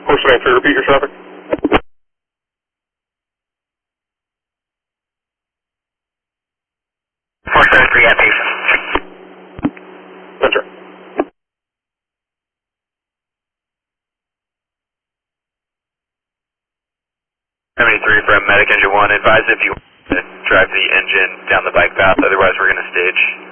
473, repeat your traffic. 473 at base. Enter. 73 from Medic Engine 1. Advise if you want to drive the engine down the bike path, otherwise we're going to stage.